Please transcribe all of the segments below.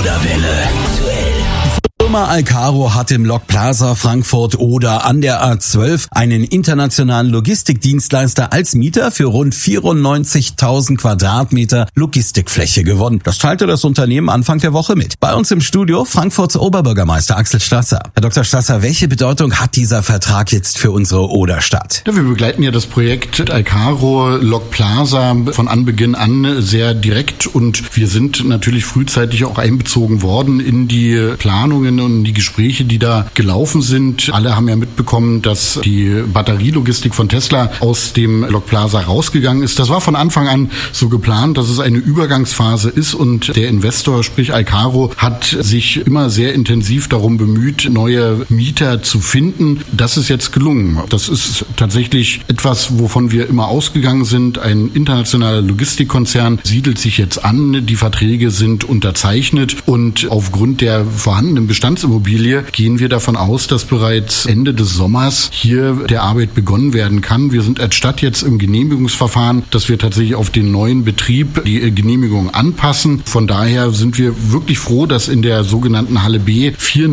Oder-Welle. Die Firma Alcaro hat im Lok Plaza Frankfurt oder an der A12 einen internationalen Logistikdienstleister als Mieter für rund 94.000 Quadratmeter Logistikfläche gewonnen. Das teilte das Unternehmen Anfang der Woche mit. Bei uns im Studio Frankfurts Oberbürgermeister Axel Stasser. Herr Dr. Stasser, welche Bedeutung hat dieser Vertrag jetzt für unsere Oderstadt? Ja, wir begleiten ja das Projekt Alcaro Lok Plaza von Anbeginn an sehr direkt und wir sind natürlich frühzeitig auch einbezogen worden in die Planungen und die Gespräche, die da gelaufen sind. Alle haben ja mitbekommen, dass die Batterielogistik von Tesla aus dem Lok Plaza rausgegangen ist. Das war von Anfang an so geplant, dass es eine Übergangsphase ist und der Investor, sprich Alcaro, hat sich immer sehr intensiv darum bemüht, neue Mieter zu finden. Das ist jetzt gelungen. Das ist tatsächlich etwas, wovon wir immer ausgegangen sind. Ein internationaler Logistikkonzern siedelt sich jetzt an. Die Verträge sind unterzeichnet und aufgrund der vorhandenen Bestandsimmobilie gehen wir davon aus, dass bereits Ende des Sommers hier der Arbeit begonnen werden kann. Wir sind als Stadt jetzt im Genehmigungsverfahren, dass wir tatsächlich auf den neuen Betrieb die Genehmigung anpassen. Von daher sind wir wirklich froh, dass in der sogenannten Halle B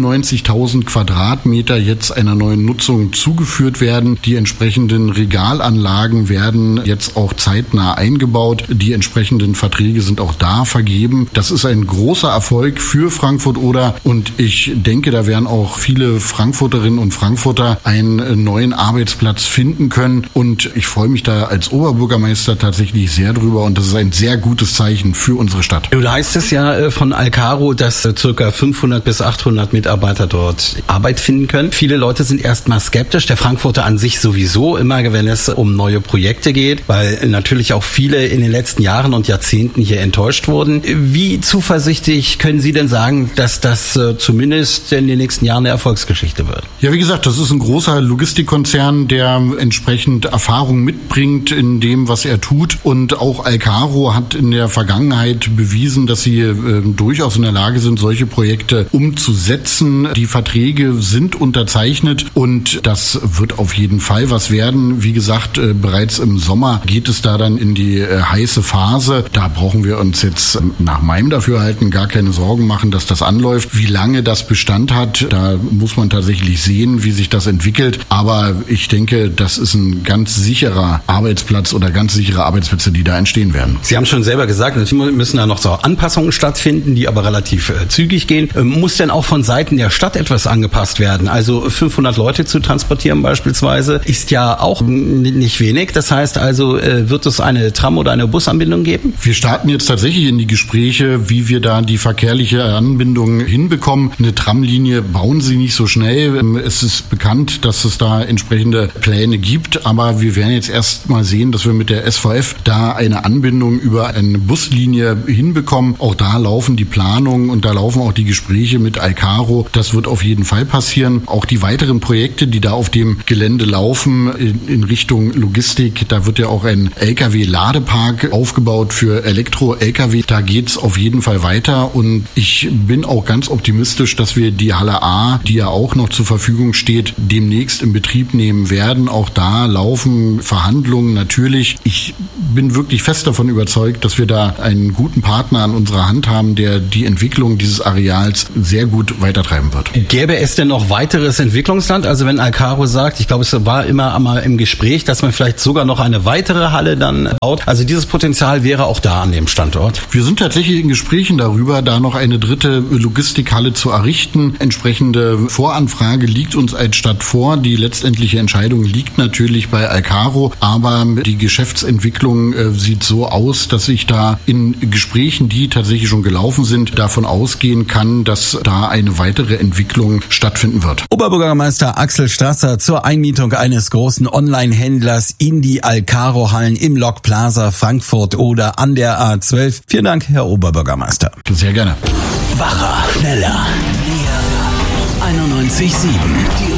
94.000 Quadratmeter jetzt einer neuen Nutzung zugeführt werden. Die entsprechenden Regalanlagen werden jetzt auch zeitnah eingebaut. Die entsprechenden Verträge sind auch da vergeben. Das ist ein großer Erfolg für Frankfurt-Oder und ich denke, da werden auch viele Frankfurterinnen und Frankfurter einen neuen Arbeitsplatz finden können und ich freue mich da als Oberbürgermeister tatsächlich sehr drüber und das ist ein sehr gutes Zeichen für unsere Stadt. Nun heißt es ja von Alcaro, dass ca. 500 bis 800 Mitarbeiter dort Arbeit finden können. Viele Leute sind erstmal skeptisch, der Frankfurter an sich sowieso, immer wenn es um neue Projekte geht, weil natürlich auch viele in den letzten Jahren und Jahrzehnten hier enttäuscht wurden. Wie zuversichtlich können Sie denn sagen, dass das zumindest in den nächsten Jahren eine Erfolgsgeschichte wird? Ja, wie gesagt, das ist ein großer Logistikkonzern, der entsprechend Erfahrung mitbringt in dem, was er tut. Und auch Alcaro hat in der Vergangenheit bewiesen, dass sie durchaus in der Lage sind, solche Projekte umzusetzen. Die Verträge sind unterzeichnet und das wird auf jeden Fall was werden. Wie gesagt, bereits im Sommer geht es da dann in die heiße Phase. Da brauchen wir uns jetzt nach meinem Dafürhalten gar keine Sorgen machen, dass das anläuft. Wie lange das Bestand hat, da muss man tatsächlich sehen, wie sich das entwickelt. Aber ich denke, das ist ein ganz sicherer Arbeitsplatz oder ganz sichere Arbeitsplätze, die da entstehen werden. Sie haben schon selber gesagt, natürlich müssen da noch so Anpassungen stattfinden, die aber relativ zügig gehen. Muss denn auch von Seiten der Stadt etwas angepasst werden? Also 500 Leute zu transportieren beispielsweise ist ja auch nicht wenig. Das heißt also, wird es eine Tram- oder eine Busanbindung geben? Wir starten jetzt tatsächlich in die Gespräche, wie wir da die verkehrliche Anbindung hinbekommen. Eine Tramlinie bauen sie nicht so schnell. Es ist bekannt, dass es da entsprechende Pläne gibt, aber wir werden jetzt erst mal sehen, dass wir mit der SVF da eine Anbindung über eine Buslinie hinbekommen. Auch da laufen die Planungen und da laufen auch die Gespräche mit Alcaro. Das wird auf jeden Fall passieren. Auch die weiteren Projekte, die da auf dem Gelände laufen in Richtung Logistik, da wird ja auch ein LKW-Ladepark aufgebaut für Elektro-LKW. Da geht's auf jeden Fall weiter und ich bin auch ganz optimistisch, dass wir die Halle A, die ja auch noch zur Verfügung steht, demnächst in Betrieb nehmen werden. Auch da laufen Verhandlungen natürlich. Ich bin wirklich fest davon überzeugt, dass wir da einen guten Partner an unserer Hand haben, der die Entwicklung dieses Areals sehr gut weitertreiben wird. Gäbe es denn noch weiteres Entwicklungsland? Also wenn Alcaro sagt, ich glaube, es war immer einmal im Gespräch, dass man vielleicht sogar noch eine weitere Halle dann baut. Also dieses Potenzial wäre auch da an dem Standort. Wir sind tatsächlich in Gesprächen darüber, da noch eine dritte Logistikhalle zu errichten. Entsprechende Voranfrage liegt uns als Stadt vor. Die letztendliche Entscheidung liegt natürlich bei Alcaro, aber die Geschäftsentwicklung sieht so aus, dass ich da in Gesprächen, die tatsächlich schon gelaufen sind, davon ausgehen kann, dass da eine weitere Entwicklung stattfinden wird. Oberbürgermeister Axel Stasser zur Einmietung eines großen Online-Händlers in die Alcaro-Hallen im Lok Plaza Frankfurt oder an der A12. Vielen Dank, Herr Oberbürgermeister. Sehr gerne. Wacher, schneller, näher. 91.7.